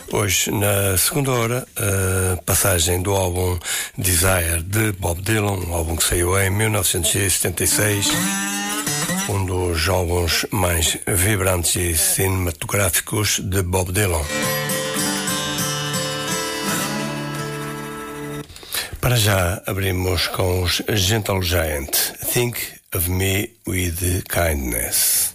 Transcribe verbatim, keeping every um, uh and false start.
Hoje, na segunda hora, a passagem do álbum Desire de Bob Dylan, um álbum que saiu em mil novecentos e setenta e seis, um dos álbuns mais vibrantes e cinematográficos de Bob Dylan. Para já abrimos com os Gentle Giant, Think of Me with Kindness.